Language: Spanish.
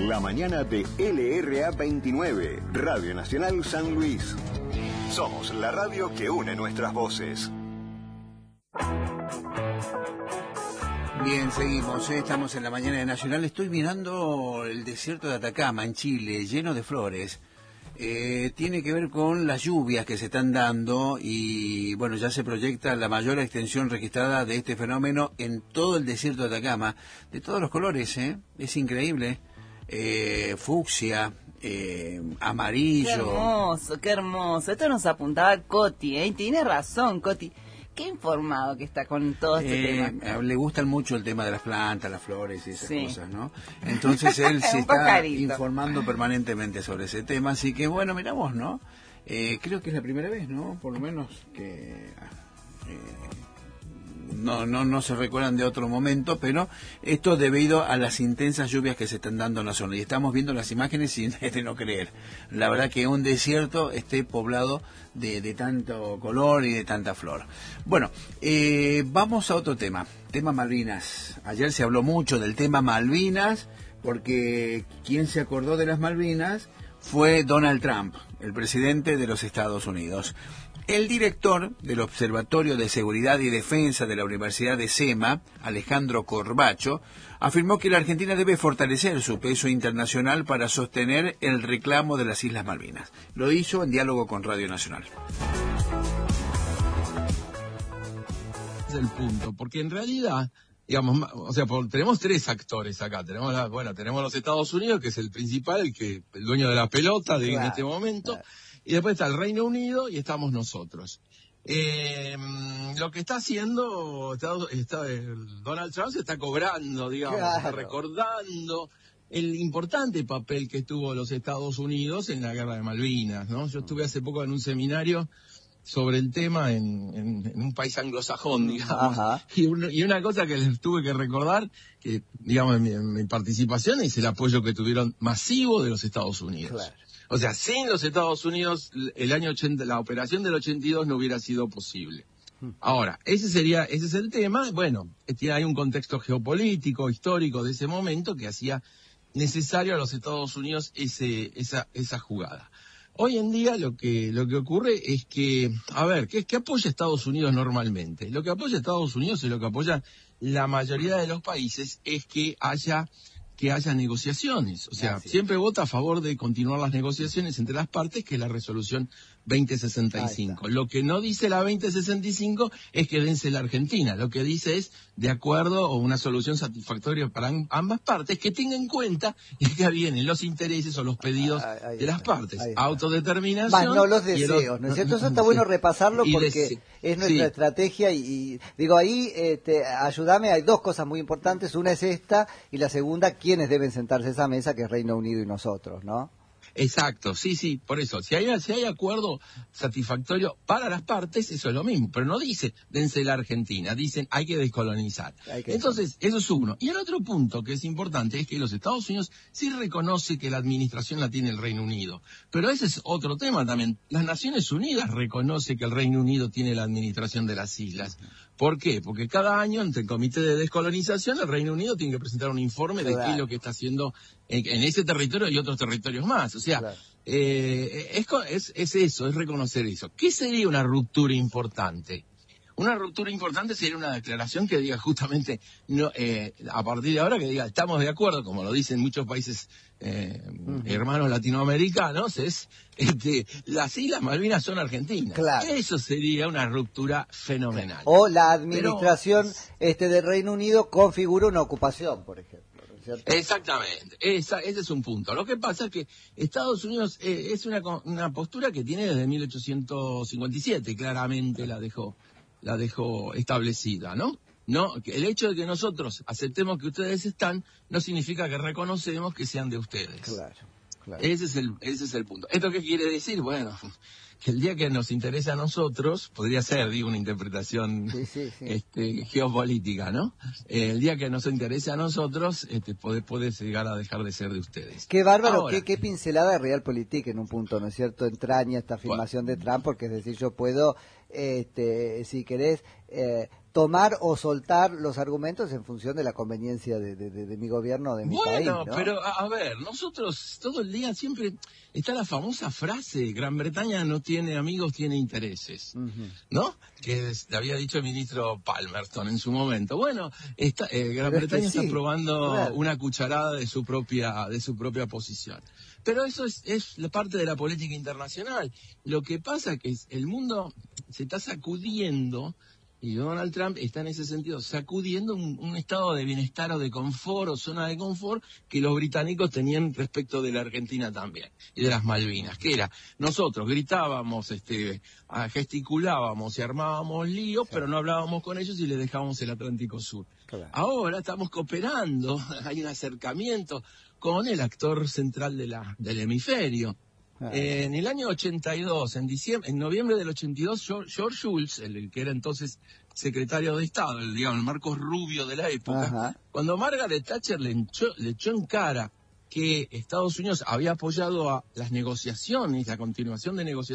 La mañana de LRA 29, Radio Nacional San Luis. Somos la radio que une nuestras voces. Bien, seguimos, estamos en la mañana de Nacional. Estoy mirando el desierto de Atacama, en Chile, lleno de flores. Tiene que ver con las lluvias que se están dando y, bueno, ya se proyecta la mayor extensión registrada de este fenómeno en todo el desierto de Atacama, de todos los colores, es increíble. Fucsia, amarillo. Qué hermoso. Esto nos apuntaba Coti, y tiene razón, Coti. Qué informado que está con todo este tema. Le gustan mucho el tema de las plantas, las flores y esas cosas, ¿no? Entonces él se está pajarito. informando permanentemente sobre ese tema, así que bueno, miramos, ¿no? Creo que es la primera vez, ¿no? Por lo menos que no se recuerdan de otro momento, pero esto debido a las intensas lluvias que se están dando en la zona. Y estamos viendo las imágenes sin de no creer. La verdad que un desierto esté poblado de tanto color y de tanta flor. Bueno, vamos a otro tema Malvinas. Ayer se habló mucho del tema Malvinas, porque quien se acordó de las Malvinas fue Donald Trump, el presidente de los Estados Unidos. El director del Observatorio de Seguridad y Defensa de la Universidad de SEMA, Alejandro Corbacho, afirmó que la Argentina debe fortalecer su peso internacional para sostener el reclamo de las Islas Malvinas. Lo hizo en diálogo con Radio Nacional. Es el punto, porque en realidad, digamos, o sea, tenemos tres actores acá. Tenemos los Estados Unidos, que es el principal, el dueño de la pelota en este momento. Y después está el Reino Unido y estamos nosotros. Lo que está haciendo Donald Trump se está cobrando, digamos, está recordando el importante papel que tuvo los Estados Unidos en la Guerra de Malvinas, ¿no? Yo estuve hace poco en un seminario sobre el tema en un país anglosajón, digamos. Y una cosa que les tuve que recordar, que digamos en mi participación, es el apoyo que tuvieron masivo de los Estados Unidos. Claro. O sea, sin los Estados Unidos, la operación del 82 no hubiera sido posible. Ahora, ese es el tema. Bueno, hay un contexto geopolítico, histórico de ese momento que hacía necesario a los Estados Unidos esa jugada. Hoy en día lo que ocurre es que, a ver, ¿qué apoya Estados Unidos normalmente? Lo que apoya Estados Unidos y lo que apoya la mayoría de los países es que haya negociaciones. O sea, siempre vota a favor de continuar las negociaciones entre las partes, que es la resolución 2065. Lo que no dice la 2065 es que vence la Argentina. Lo que dice es, de acuerdo, o una solución satisfactoria para ambas partes, que tenga en cuenta que vienen los intereses o los pedidos de las partes. Autodeterminación. Más no los deseos, ¿no es cierto? Eso está bueno repasarlo porque es nuestra estrategia y digo, ahí ayúdame, hay dos cosas muy importantes. Una es esta y la segunda, quiénes deben sentarse a esa mesa, que es Reino Unido y nosotros, ¿no? Exacto, sí, por eso, si hay acuerdo satisfactorio para las partes, eso es lo mismo, pero no dice dense la Argentina, dicen hay que descolonizar. Entonces, eso es uno. Y el otro punto que es importante es que los Estados Unidos sí reconoce que la administración la tiene el Reino Unido, pero ese es otro tema también. Las Naciones Unidas reconoce que el Reino Unido tiene la administración de las islas. ¿Por qué? Porque cada año, ante el Comité de Descolonización, el Reino Unido tiene que presentar un informe de qué es lo que está haciendo en ese territorio y otros territorios más. O sea, es eso, es reconocer eso. ¿Qué sería una ruptura importante? Una ruptura importante sería una declaración que diga justamente, a partir de ahora, que diga, estamos de acuerdo, como lo dicen muchos países hermanos latinoamericanos, las Islas Malvinas son argentinas. Claro. Eso sería una ruptura fenomenal. O la administración del Reino Unido configura una ocupación, por ejemplo. ¿Cierto? Exactamente, ese es un punto. Lo que pasa es que Estados Unidos es una postura que tiene desde 1857, claramente la dejó establecida, ¿no? No, el hecho de que nosotros aceptemos que ustedes están no significa que reconocemos que sean de ustedes. Claro. Ese es el punto. ¿Esto qué quiere decir? Bueno, que el día que nos interese a nosotros, podría ser, una interpretación geopolítica, ¿no? El día que nos interese a nosotros, puede llegar a dejar de ser de ustedes. Qué bárbaro, qué pincelada de Realpolitik en un punto, ¿no es cierto? Entraña esta afirmación de Trump, porque es decir, yo puedo, si querés, tomar o soltar los argumentos en función de la conveniencia de mi gobierno, de mi país, ¿no? Pero a ver, nosotros todo el día siempre está la famosa frase, Gran Bretaña no tiene amigos, tiene intereses, ¿no? Que le había dicho el ministro Palmerston en su momento. Bueno, Gran Bretaña está probando una cucharada de su propia posición. Pero eso es la parte de la política internacional. Lo que pasa es que el mundo se está sacudiendo, y Donald Trump está en ese sentido sacudiendo un estado de bienestar o de confort o zona de confort que los británicos tenían respecto de la Argentina también y de las Malvinas, que era, nosotros gritábamos, gesticulábamos y armábamos líos, pero no hablábamos con ellos y les dejábamos el Atlántico Sur. Claro. Ahora estamos cooperando, hay un acercamiento con el actor central del hemisferio. En el año 82, en noviembre del 82, George Shultz, el que era entonces secretario de Estado, el Marcos Rubio de la época, cuando Margaret Thatcher le echó en cara que Estados Unidos había apoyado a las negociaciones, la continuación de negociaciones